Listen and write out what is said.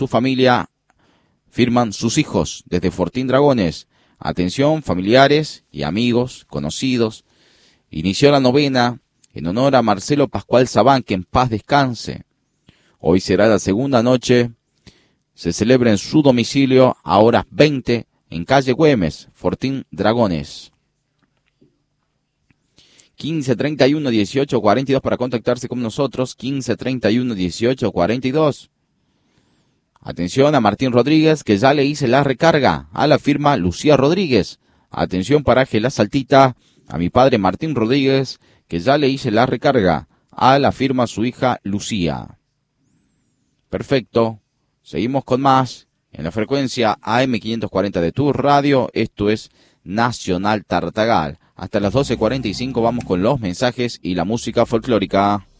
tu familia, firman sus hijos desde Fortín Dragones. Atención, familiares y amigos, conocidos. Inició la novena en honor a Marcelo Pascual Sabán, que en paz descanse. Hoy será la segunda noche. Se celebra en su domicilio a horas 20 en calle Güemes, Fortín Dragones. 1531-1842 para contactarse con nosotros. 1531-1842. Atención a Martín Rodríguez, que ya le hice la recarga a la firma Lucía Rodríguez. Atención paraje La Saltita, a mi padre Martín Rodríguez, que ya le hice la recarga a la firma su hija Lucía. Perfecto. Seguimos con más en la frecuencia AM540 de tu radio. Esto es Nacional Tartagal. Hasta las 12:45 vamos con los mensajes y la música folclórica.